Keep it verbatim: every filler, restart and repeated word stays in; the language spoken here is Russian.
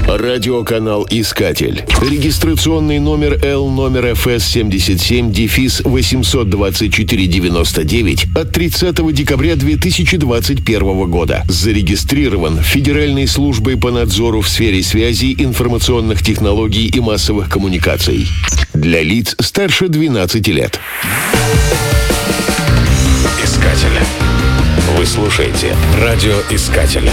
Радиоканал «Искатель». Регистрационный номер Л номер эф эс семьдесят семь дефис восемьсот двадцать четыре девяносто девять от тридцатого декабря две тысячи двадцать первого года. Зарегистрирован Федеральной службой по надзору в сфере связи, информационных технологий и массовых коммуникаций. Для лиц старше двенадцати лет. Искатель. Вы слушаете «Радиоискатель».